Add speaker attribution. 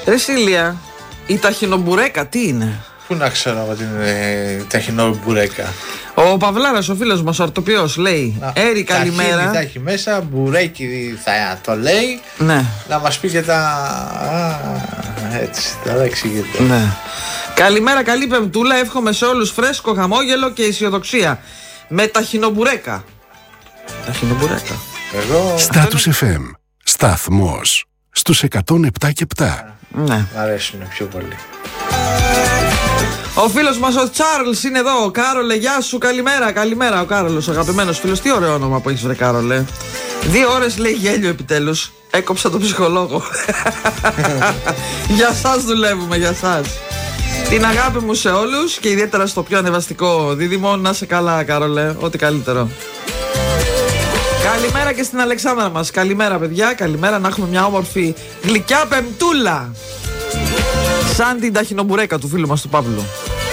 Speaker 1: Ρε Σίλια, η ταχυνομπουρέκα τι είναι?
Speaker 2: Πού να ξέρω από την ταχυνομπουρέκα.
Speaker 1: Ο Παυλάρας, ο φίλος μας, ο αρτοπιός, λέει Έρη, καλημέρα.
Speaker 2: Ταχύνη θα έχει μέσα, μπουρέκι θα το λέει.
Speaker 1: Ναι.
Speaker 2: Να μας πει και τα... έτσι, τώρα εξηγείται.
Speaker 1: Ναι. Καλημέρα, καλή Πεμπτούλα. Εύχομαι σε όλους φρέσκο χαμόγελο και αισιοδοξία. Με ταχυνομπουρέκα. Ταχυνομπουρέκα.
Speaker 2: Εγώ...
Speaker 3: Status FM. Σταθμός στους 107 και 7.
Speaker 1: Ναι.
Speaker 2: Μ' αρέσουν πιο πολύ.
Speaker 1: Ο φίλος μας ο Τσάρλς είναι εδώ. Κάρολε, γεια σου, καλημέρα. Καλημέρα, ο Κάρολος, αγαπημένος φίλος. Τι ωραίο όνομα που έχεις, βρε Κάρολε. 2 ώρες λέει γέλιο επιτέλους. Έκοψα τον ψυχολόγο. Για σας δουλεύουμε, για σας. Την αγάπη μου σε όλους και ιδιαίτερα στο πιο ανεβαστικό δίδυμο. Να σε καλά, Κάρολε. Ό,τι καλύτερο. Καλημέρα και στην Αλεξάνδρα μας. Καλημέρα, παιδιά. Καλημέρα, να έχουμε μια όμορφη γλυκιά Πεμπτούλα. Σαν την ταχυνομπουρέκα του φίλου μας του Παύλου.